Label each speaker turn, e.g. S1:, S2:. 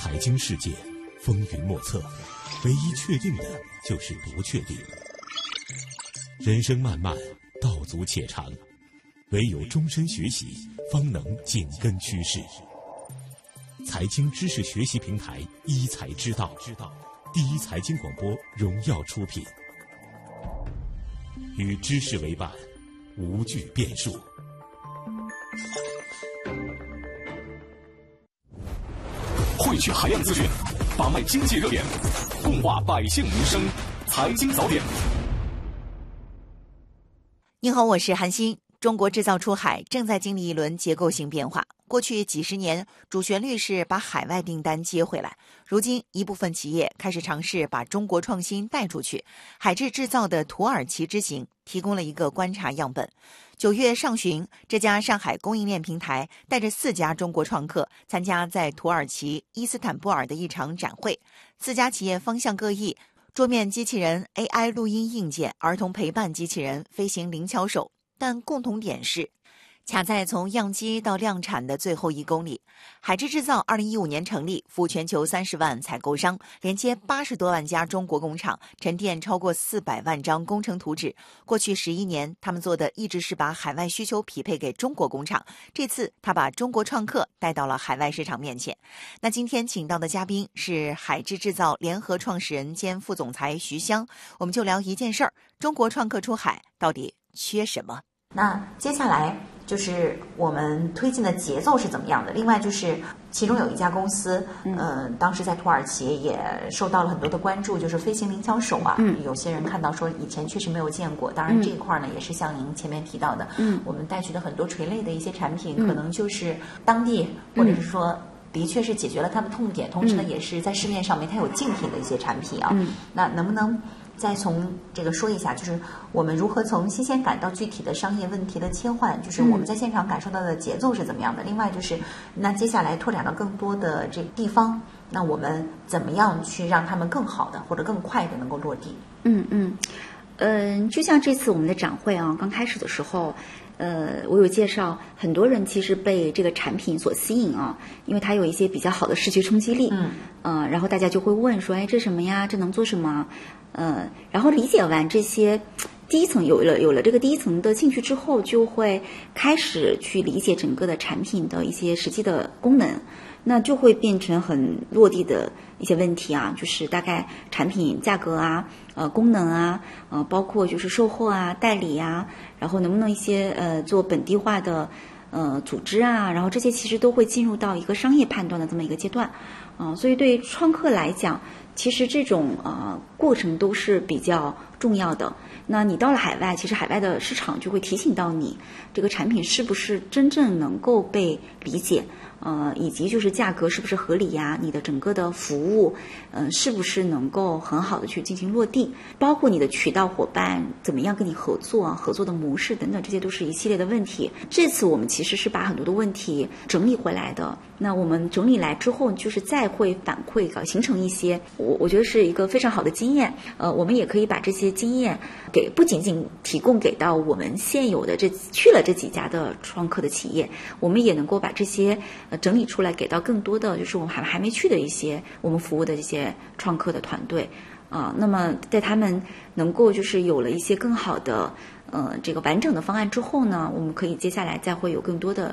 S1: 财经世界风云莫测，唯一确定的就是不确定。人生漫漫，道阻且长，唯有终身学习，方能紧跟趋势。财经知识学习平台一财之道，第一财经广播荣耀出品，与知识为伴，无惧变数。
S2: 汇聚海量资讯，把脉经济热点，共话百姓民生。财经早点。
S3: 你好，我是韩欣。中国制造出海正在经历一轮结构性变化。过去几十年，主旋律是把海外订单接回来。如今，一部分企业开始尝试把中国创新带出去。海智制造的土耳其之行提供了一个观察样本。9月上旬，这家上海供应链平台带着4家中国创客参加在土耳其伊斯坦布尔的一场展会。4家企业方向各异。桌面机器人、AI 录音硬件、儿童陪伴机器人、飞行灵巧手，但共同点是卡在从样机到量产的最后1公里。海智制造2015年成立，服务全球30万采购商，连接80多万家中国工厂，沉淀超过400万张工程图纸。过去11年，他们做的一直是把海外需求匹配给中国工厂。这次他把中国创客带到了海外市场面前。那今天请到的嘉宾是海智制造联合创始人兼副总裁徐湘，我们就聊一件事儿：中国创客出海到底缺什么？那接下来就是我们推进的节奏是怎么样的？另外就是其中有一家公司，当时在土耳其也受到了很多的关注，就是飞行灵巧手啊。有些人看到说以前确实没有见过。当然这一块呢，也是像您前面提到的，我们带去的很多垂类的一些产品，可能就是当地或者是说的确是解决了他们痛点，同时呢，也是在市面上面它有竞品的一些产品啊。那能不能再从这个说一下，就是我们如何从新鲜感到具体的商业问题的切换，就是我们在现场感受到的节奏是怎么样的？另外就是，那接下来拓展到更多的这个地方，那我们怎么样去让他们更好的或者更快的能够落地？
S4: 就像这次我们的展会啊，刚开始的时候，我有介绍，很多人其实被这个产品所吸引啊，因为它有一些比较好的视觉冲击力。然后大家就会问说，哎，这什么呀？这能做什么？然后理解完这些第一层，有了这个第一层的兴趣之后，就会开始去理解整个的产品的一些实际的功能，那就会变成很落地的一些问题啊，就是大概产品价格啊，功能啊，包括就是售后啊、代理啊，然后能不能一些做本地化的组织啊，然后这些其实都会进入到一个商业判断的这么一个阶段。所以对创客来讲，其实这种过程都是比较重要的。那你到了海外，其实海外的市场就会提醒到你，这个产品是不是真正能够被理解，以及就是价格是不是合理呀？你的整个的服务，是不是能够很好的去进行落地？包括你的渠道伙伴怎么样跟你合作啊，合作的模式等等，这些都是一系列的问题。这次我们其实是把很多的问题整理回来的。那我们整理来之后，就是再会反馈形成一些，我觉得是一个非常好的经验。我们也可以把这些经验不仅仅提供给到我们现有的去了这几家的创客的企业，我们也能够把这些整理出来，给到更多的就是我们还没去的一些我们服务的这些创客的团队那么在他们能够就是有了一些更好的这个完整的方案之后呢，我们可以接下来再会有更多的